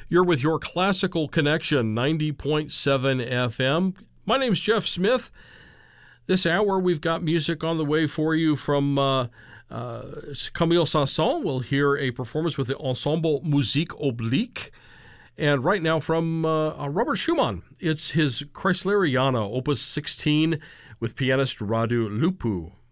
You're with your Classical Connection, 90.7 FM. My name's Jeff Smith. This hour, we've got music on the way for you from Camille Saint-Saëns. We'll hear a performance with the Ensemble Musique Oblique. And right now from Robert Schumann, it's his Kreisleriana, Opus 16, with pianist Radu Lupu.